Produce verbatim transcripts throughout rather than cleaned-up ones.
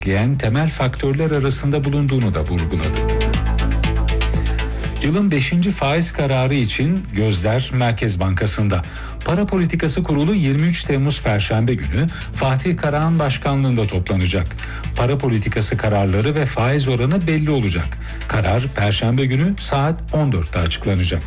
etkileyen temel faktörler arasında bulunduğunu da vurguladı. Yılın beşinci faiz kararı için gözler Merkez Bankası'nda. Para Politikası Kurulu yirmi üç Temmuz Perşembe günü Fatih Karahan başkanlığında toplanacak. Para politikası kararları ve faiz oranı belli olacak. Karar Perşembe günü saat on dörtte açıklanacak.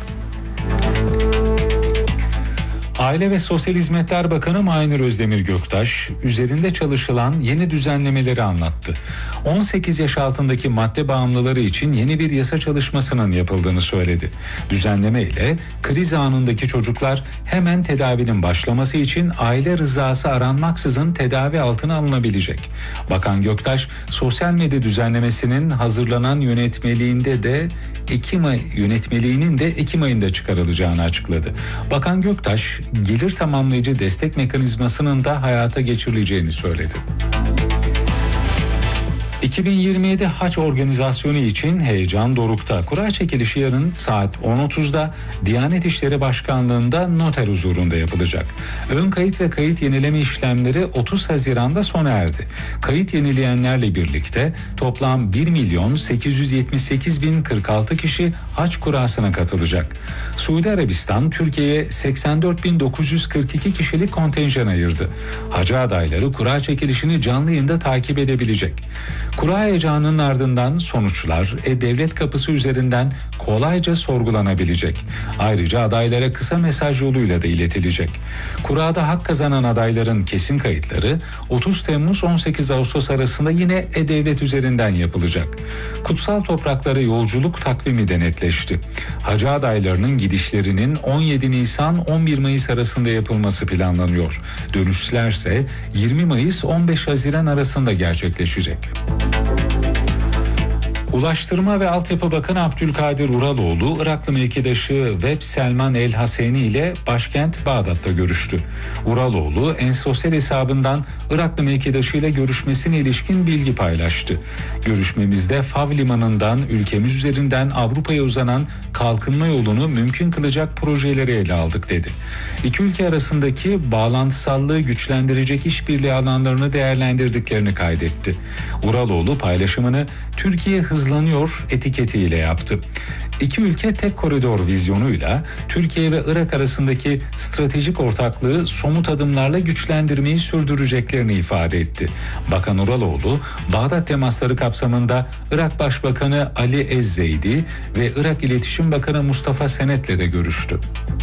Aile ve Sosyal Hizmetler Bakanı Mahir Özdemir Göktaş, üzerinde çalışılan yeni düzenlemeleri anlattı. on sekiz yaş altındaki madde bağımlıları için yeni bir yasa çalışmasının yapıldığını söyledi. Düzenleme ile kriz anındaki çocuklar hemen tedavinin başlaması için aile rızası aranmaksızın tedavi altına alınabilecek. Bakan Göktaş, sosyal medya düzenlemesinin hazırlanan yönetmeliğinde de Ekim ayı yönetmeliğinin de Ekim ayında çıkarılacağını açıkladı. Bakan Göktaş, gelir tamamlayıcı destek mekanizmasının da hayata geçirileceğini söyledi. iki bin yirmi yedi Haç Organizasyonu için heyecan dorukta. Kura çekilişi yarın saat on otuzda Diyanet İşleri Başkanlığı'nda noter huzurunda yapılacak. Ön kayıt ve kayıt yenileme işlemleri otuz Haziran'da sona erdi. Kayıt yenileyenlerle birlikte toplam bir milyon sekiz yüz yetmiş sekiz bin kırk altı kişi Haç kurasına katılacak. Suudi Arabistan Türkiye'ye seksen dört bin dokuz yüz kırk iki kişilik kontenjan ayırdı. Hacı adayları kura çekilişini canlı yayında takip edebilecek. Kura heyecanının ardından sonuçlar E-Devlet kapısı üzerinden kolayca sorgulanabilecek. Ayrıca adaylara kısa mesaj yoluyla da iletilecek. Kurada hak kazanan adayların kesin kayıtları otuz Temmuz on sekiz Ağustos arasında yine E-Devlet üzerinden yapılacak. Kutsal topraklara yolculuk takvimi de netleşti. Hacı adaylarının gidişlerinin on yedi Nisan on bir Mayıs arasında yapılması planlanıyor. Dönüşlerse yirmi Mayıs on beş Haziran arasında gerçekleşecek. Ulaştırma ve Altyapı Bakanı Abdülkadir Uraloğlu, Iraklı mevkidaşı Veb Selman El Haseni ile başkent Bağdat'ta görüştü. Uraloğlu, en sosyal hesabından Iraklı mevkidaşı ile görüşmesine ilişkin bilgi paylaştı. Görüşmemizde Fav Limanı'ndan ülkemiz üzerinden Avrupa'ya uzanan kalkınma yolunu mümkün kılacak projeleri ele aldık dedi. İki ülke arasındaki bağlantısallığı güçlendirecek işbirliği alanlarını değerlendirdiklerini kaydetti. Uraloğlu paylaşımını Türkiye hızlanıyor etiketiyle yaptı. İki ülke tek koridor vizyonuyla Türkiye ve Irak arasındaki stratejik ortaklığı somut adımlarla güçlendirmeyi sürdüreceklerini ifade etti. Bakan Uraloğlu, Bağdat temasları kapsamında Irak Başbakanı Ali Ez-Zeydi ve Irak İletişim Bakanı Mustafa Senet'le de görüştü.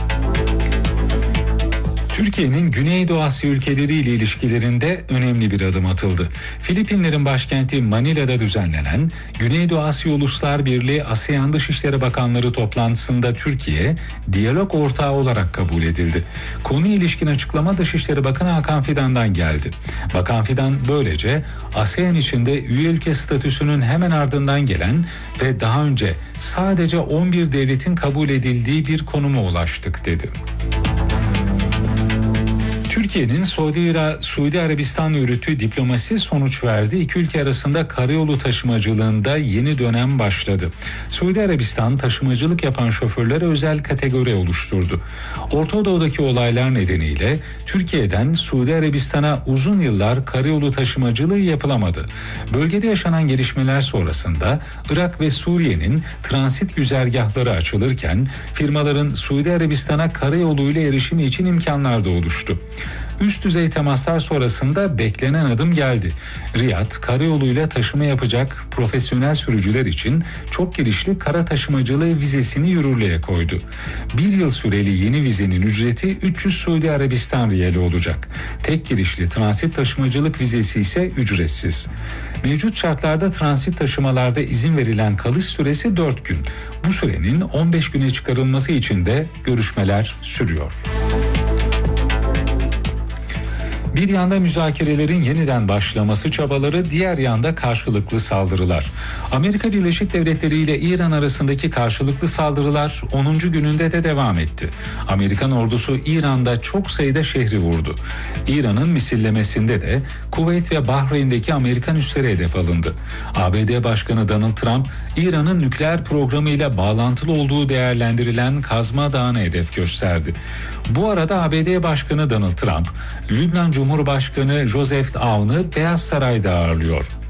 Türkiye'nin Güneydoğu Asya ülkeleriyle ilişkilerinde önemli bir adım atıldı. Filipinlerin başkenti Manila'da düzenlenen Güneydoğu Asya Uluslar Birliği ASEAN Dışişleri Bakanları toplantısında Türkiye, diyalog ortağı olarak kabul edildi. Konuya ilişkin açıklama Dışişleri Bakanı Hakan Fidan'dan geldi. Bakan Fidan böylece ASEAN içinde üye ülke statüsünün hemen ardından gelen ve daha önce sadece on bir devletin kabul edildiği bir konuma ulaştık dedi. Türkiye'nin Suudi, Suudi Arabistan'la yürüttüğü diplomasi sonuç verdi. İki ülke arasında karayolu taşımacılığında yeni dönem başladı. Suudi Arabistan taşımacılık yapan şoförlere özel kategori oluşturdu. Orta Doğu'daki olaylar nedeniyle Türkiye'den Suudi Arabistan'a uzun yıllar karayolu taşımacılığı yapılamadı. Bölgede yaşanan gelişmeler sonrasında Irak ve Suriye'nin transit güzergahları açılırken firmaların Suudi Arabistan'a karayoluyla erişimi için imkanlar da oluştu. Üst düzey temaslar sonrasında beklenen adım geldi. Riyad, karayoluyla taşıma yapacak profesyonel sürücüler için çok girişli kara taşımacılığı vizesini yürürlüğe koydu. Bir yıl süreli yeni vizenin ücreti üç yüz Suudi Arabistan riyali olacak. Tek girişli transit taşımacılık vizesi ise ücretsiz. Mevcut şartlarda transit taşımalarda izin verilen kalış süresi dört gün. Bu sürenin on beş güne çıkarılması için de görüşmeler sürüyor. Bir yanda müzakerelerin yeniden başlaması çabaları, diğer yanda karşılıklı saldırılar. Amerika Birleşik Devletleri ile İran arasındaki karşılıklı saldırılar onuncu gününde de devam etti. Amerikan ordusu İran'da çok sayıda şehri vurdu. İran'ın misillemesinde de Kuveyt ve Bahreyn'deki Amerikan üsleri hedef alındı. A B D Başkanı Donald Trump, İran'ın nükleer programıyla bağlantılı olduğu değerlendirilen Kazma Dağı'na hedef gösterdi. Bu arada A B D Başkanı Donald Trump, Lübnan Cumhurbaşkanı Joseph Aoun'u Beyaz Saray'da ağırlıyor.